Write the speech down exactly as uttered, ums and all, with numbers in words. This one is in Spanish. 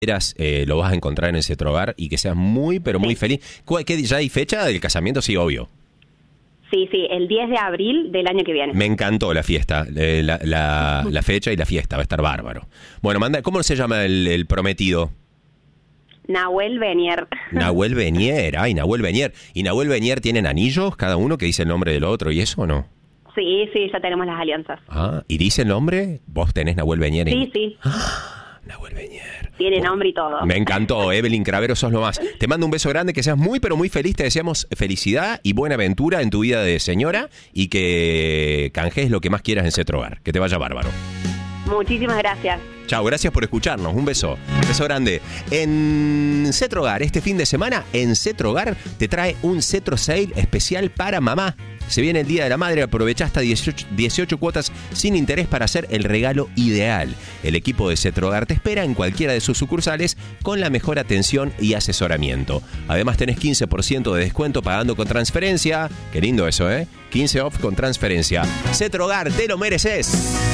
Eh, lo vas a encontrar en Cetrogar y que seas muy, pero muy Sí. feliz. ¿Cuál- qué- ¿Ya hay fecha del casamiento? Sí, obvio. Sí, sí, el diez de abril del año que viene. Me encantó la fiesta, eh, la, la, la fecha y la fiesta, va a estar bárbaro. Bueno, manda, ¿cómo se llama el, el prometido? Nahuel Benier. Nahuel Benier, ay, Nahuel Benier. ¿Y Nahuel Benier tienen anillos cada uno que dice el nombre del otro y eso o no? Sí, sí, ya tenemos las alianzas. Ah, ¿y dice el nombre? ¿Vos tenés Nahuel Benier? En... Sí, sí, Nahuel Benier. tiene Bueno, nombre y todo. Me encantó, Evelyn Cravero, sos lo más. Te mando un beso grande, que seas muy, pero muy feliz. Te deseamos felicidad y buena aventura en tu vida de señora y que canjees lo que más quieras en Cetrogar. Que te vaya bárbaro. Muchísimas gracias. Chao, gracias por escucharnos. Un beso. Un beso grande. En Cetrogar, este fin de semana, en Cetrogar te trae un Cetro Sale especial para mamá. Se viene el Día de la Madre, aprovecha hasta dieciocho, dieciocho cuotas sin interés para hacer el regalo ideal. El equipo de Cetrogar te espera en cualquiera de sus sucursales con la mejor atención y asesoramiento. Además tenés quince por ciento de descuento pagando con transferencia. Qué lindo eso, ¿eh? quince off con transferencia. Cetrogar, te lo mereces.